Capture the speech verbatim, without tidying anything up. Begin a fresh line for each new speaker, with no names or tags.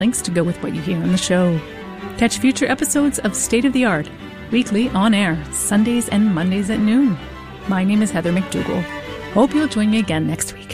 links to go with what you hear on the show. Catch future episodes of State of the Art, weekly on air, Sundays and Mondays at noon. My name is Heather McDougall. Hope you'll join me again next week.